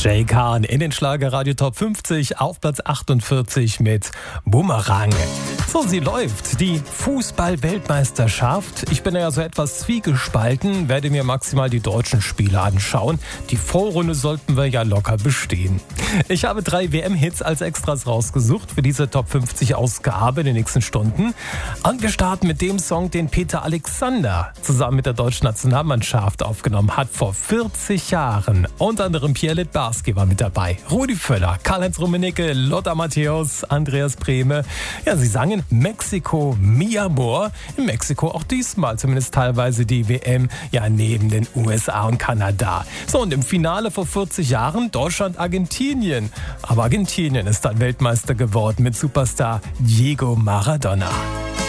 Jay Khan in den Schlagerradio Top 50 auf Platz 48 mit Bumerang. So, sie läuft, die Fußball-Weltmeisterschaft. Ich bin ja so etwas zwiegespalten, werde mir maximal die deutschen Spiele anschauen. Die Vorrunde sollten wir ja locker bestehen. Ich habe 3 WM-Hits als Extras rausgesucht für diese Top 50 Ausgabe in den nächsten Stunden. Und wir starten mit dem Song, den Peter Alexander zusammen mit der deutschen Nationalmannschaft aufgenommen hat vor 40 Jahren. Unter anderem Pierre Littbarski war mit dabei, Rudi Völler, Karl-Heinz Rummenigge, Lothar Matthäus, Andreas Brehme. Ja, sie sangen Mexiko, mi amor. In Mexiko auch diesmal zumindest teilweise die WM, ja neben den USA und Kanada. So, und im Finale vor 40 Jahren Deutschland-Argentinien. Aber Argentinien ist dann Weltmeister geworden mit Superstar Diego Maradona.